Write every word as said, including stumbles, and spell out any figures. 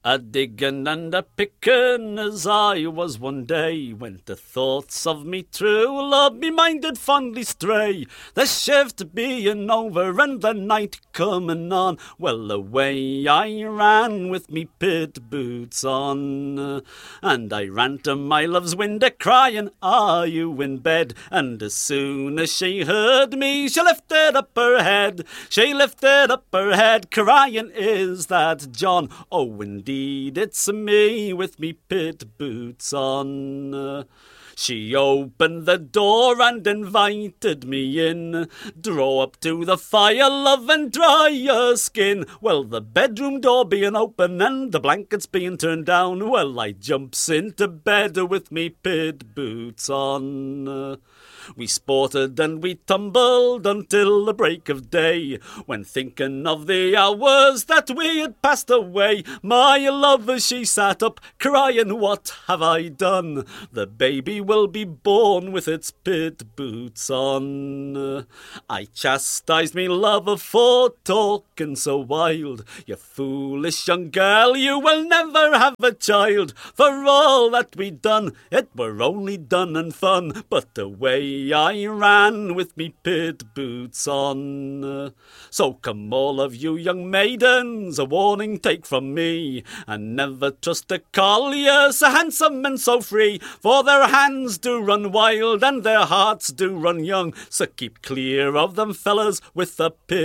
A diggin' and a pickin' as I was one day, when the thoughts of me true love me mind did fondly stray. The shift being over and the night comin' on, well away I ran with me pit boots on. And I ran to my love's window crying, "Are you in bed?" And as soon as she heard me, she lifted up her head. She lifted up her head crying, "Is that John?" "Oh, indeed it's me with me pit boots on." She opened the door and invited me in. "Draw up to the fire, love, and dry your skin." Well, the bedroom door being open and the blankets being turned down, well, I jumps into bed with me pit boots on. We sported and we tumbled until the break of day, when thinking of the hours that we had passed away, my love as she sat up crying, "What have I done? The baby will be born with its pit boots on." I chastised me love for talking so wild. "You foolish young girl, you will never have a child. For all that we done, it were only done and fun." But away I ran with me pit boots on. So come all of you young maidens, a warning take from me, and never trust a collier so handsome and so free, for their hands do run wild and their hearts do run young, so keep clear of them fellas with the pit